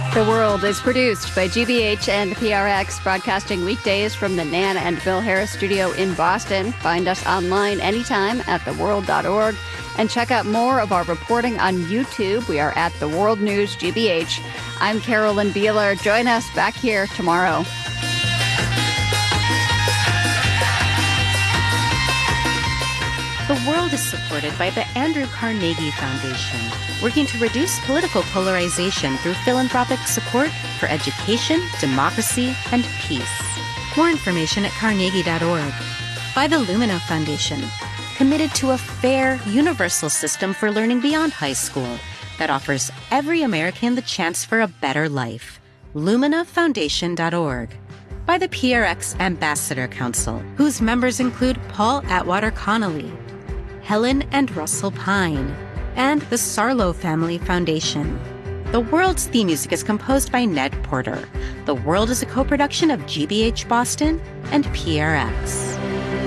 The World is produced by GBH and PRX, broadcasting weekdays from the Nan and Bill Harris studio in Boston. Find us online anytime at theworld.org and check out more of our reporting on YouTube. We are at The World News GBH. I'm Carolyn Beeler. Join us back here tomorrow. The World is supported by the Andrew Carnegie Foundation, working to reduce political polarization through philanthropic support for education, democracy, and peace. More information at carnegie.org. By the Lumina Foundation, committed to a fair, universal system for learning beyond high school that offers every American the chance for a better life. luminafoundation.org. By the PRX Ambassador Council, whose members include Paul Atwater Connolly, Helen and Russell Pine, and the Sarlo Family Foundation. The World's theme music is composed by Ned Porter. The World is a co-production of GBH Boston and PRX.